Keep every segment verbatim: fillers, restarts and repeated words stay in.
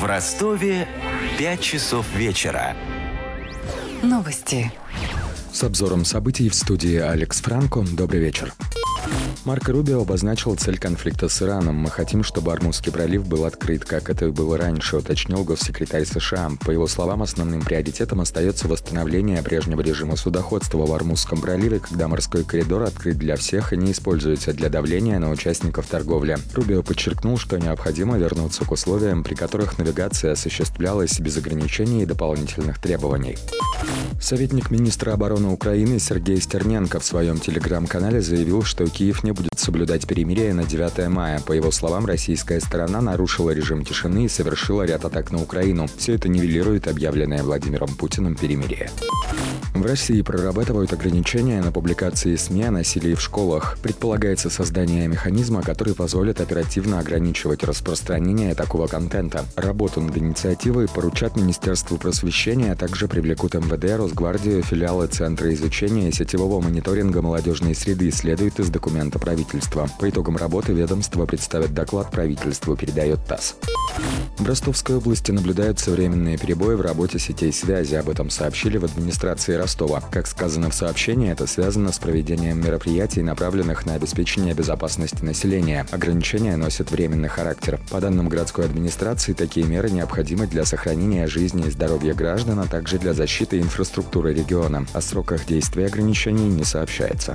В Ростове пять часов вечера. Новости. С обзором событий в студии Алекс Франко. Добрый вечер. Марко Рубио обозначил цель конфликта с Ираном. «Мы хотим, чтобы Ормузский пролив был открыт, как это и было раньше», уточнил госсекретарь США. По его словам, основным приоритетом остается восстановление прежнего режима судоходства в Ормузском проливе, когда морской коридор открыт для всех и не используется для давления на участников торговли. Рубио подчеркнул, что необходимо вернуться к условиям, при которых навигация осуществлялась без ограничений и дополнительных требований. Советник министра обороны Украины Сергей Стерненко в своем телеграм-канале заявил, что Киев не будет соблюдать перемирие на девятое мая. По его словам, российская сторона нарушила режим тишины и совершила ряд атак на Украину. Все это нивелирует объявленное Владимиром Путиным перемирие. В России прорабатывают ограничения на публикации СМИ о насилии в школах. Предполагается создание механизма, который позволит оперативно ограничивать распространение такого контента. Работу над инициативой поручат Министерству просвещения, а также привлекут эм вэ дэ, Росгвардию, филиалы Центра изучения сетевого мониторинга молодежной среды, следует из документа правительства. По итогам работы ведомство представит доклад правительству, передает ТАСС. В Ростовской области наблюдаются временные перебои в работе сетей связи. Об этом сообщили в администрации Ростова. Как сказано в сообщении, это связано с проведением мероприятий, направленных на обеспечение безопасности населения. Ограничения носят временный характер. По данным городской администрации, такие меры необходимы для сохранения жизни и здоровья граждан, а также для защиты инфраструктуры региона. О сроках действия ограничений не сообщается.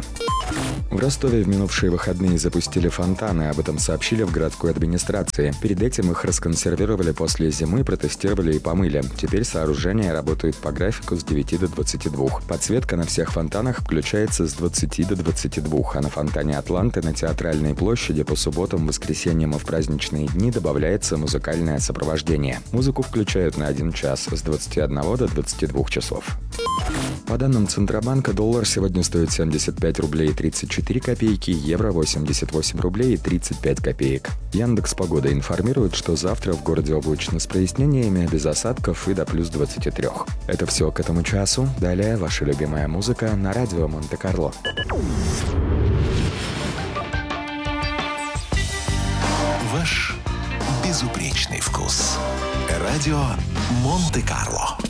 В Ростове в минувшие выходные запустили фонтаны. Об этом сообщили в городской администрации. Перед этим их расконсервировали после зимы, протестировали и помыли. Теперь сооружения работают по графику с девяти до двадцати двух. Подсветка на всех фонтанах включается с двадцати до двадцати двух, а на фонтане «Атланты» на Театральной площади по субботам, воскресеньям и в праздничные дни добавляется музыкальное сопровождение. Музыку включают на один час с двадцати одного до двадцати двух часов. По данным Центробанка, доллар сегодня стоит семьдесят пять рублей тридцать четыре копейки, евро восемьдесят восемь рублей тридцать пять копеек. Яндекс.Погода информирует, что завтра в городе облачно с прояснениями, без осадков и до плюс двадцати трёх. Это все к этому часу. Далее ваша любимая музыка на радио Монте-Карло. Ваш безупречный вкус. Радио Монте-Карло.